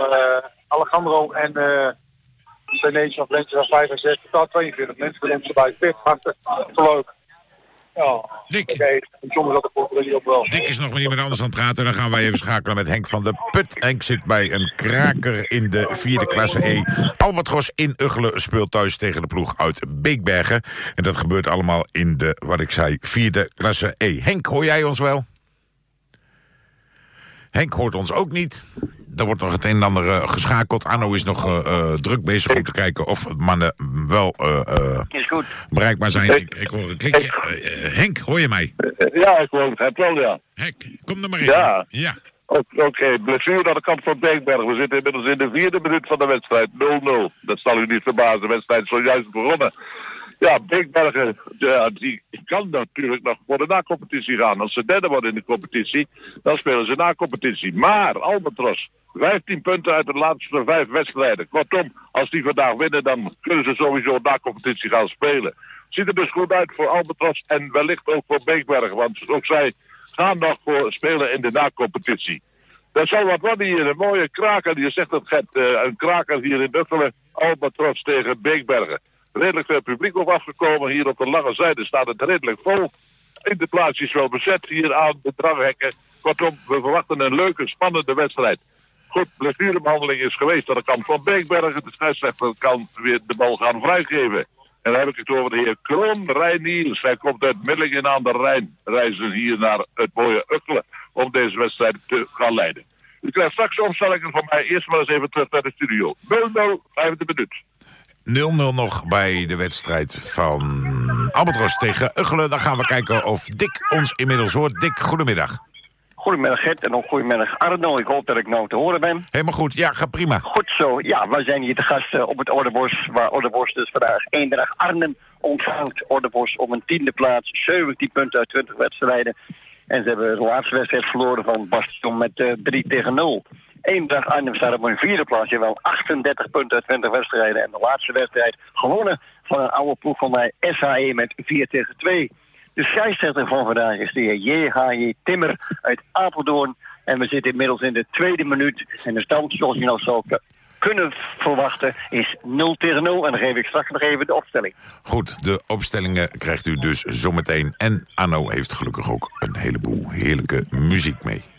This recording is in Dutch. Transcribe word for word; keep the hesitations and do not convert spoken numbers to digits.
uh, Alejandro en uh, Benees van Blentje van vijfenzestig, totaal tweeënveertig mensen bij ons bij pit. Hartstikke leuk. Ja, Dick. Okay. Soms ook een ook wel. Dick is nog met iemand anders aan het praten. Dan gaan wij even schakelen met Henk van der Put. Henk zit bij een kraker in de vierde klasse E. Albatros in Ugchelen speelt thuis tegen de ploeg uit Beekbergen. En dat gebeurt allemaal in de, wat ik zei, vierde klasse E. Henk, hoor jij ons wel? Henk hoort ons ook niet. Er wordt nog het een en ander uh, geschakeld. Arno is nog uh, uh, druk bezig om te kijken of mannen wel uh, uh, is goed. bereikbaar zijn. Ik, ik hoor een klikje. Uh, uh, Henk, hoor je mij? Ja, ik hoor het wel, ja. Henk, kom er maar in. Ja. Ja. Oké, okay. Blessure aan de kant van Beekberg. We zitten inmiddels in de vierde minuut van de wedstrijd. nul nul. Dat zal u niet verbazen. De wedstrijd is zojuist begonnen. Ja, Beekbergen, ja, die kan natuurlijk nog voor de na-competitie gaan. Als ze derde worden in de competitie, dan spelen ze na-competitie. Maar Albatros, vijftien punten uit de laatste vijf wedstrijden. Kortom, als die vandaag winnen, dan kunnen ze sowieso na-competitie gaan spelen. Ziet er dus goed uit voor Albatros en wellicht ook voor Beekbergen. Want ook zij gaan nog voor spelen in de na-competitie. Dat zal wat worden hier, een mooie kraker. Je zegt dat Gert, uh, een kraker hier in Ugchelen. Albatros tegen Beekbergen. Redelijk veel publiek op afgekomen. Hier op de lange zijde staat het redelijk vol. In de plaats is wel bezet hier aan de dranghekken. Kortom, we verwachten een leuke, spannende wedstrijd. Goed, blessurebehandeling is geweest aan de kant van Beekbergen. De scheidsrechter kan weer de bal gaan vrijgeven. En dan heb ik het over de heer Kroon Rijniers. Hij komt uit Millingen aan de Rijn. Reizen hier naar het mooie Ugchelen om deze wedstrijd te gaan leiden. U krijgt straks omstellingen van mij. Eerst maar eens even terug naar de studio. nul nul, vijfde minuut. nul nul nog bij de wedstrijd van Albatros tegen Ugchelen. Dan gaan we kijken of Dick ons inmiddels hoort. Dick, goedemiddag. Goedemiddag Gert en ook goedemiddag Arno. Ik hoop dat ik nou te horen ben. Helemaal goed, ja, ga prima. Goed zo, ja, wij zijn hier te gast uh, op het Ordebos, waar Ordebos dus vandaag Eendracht Arnhem ontvangt. Ordebos op een tiende plaats, zeventien punten uit twintig wedstrijden. En ze hebben de laatste wedstrijd verloren van Bastion met uh, drie tegen nul. Eendracht Arnhem staat op een vierde plaats, je wel achtendertig punten uit twintig wedstrijden. En de laatste wedstrijd gewonnen van een oude ploeg van mij, S H E, met vier tegen twee. De scheidsrechter van vandaag is de heer J H J Timmer uit Apeldoorn. En we zitten inmiddels in de tweede minuut. En de stand, zoals je nou zou kunnen verwachten, is nul tegen nul. En dan geef ik straks nog even de opstelling. Goed, de opstellingen krijgt u dus zometeen. En Arno heeft gelukkig ook een heleboel heerlijke muziek mee.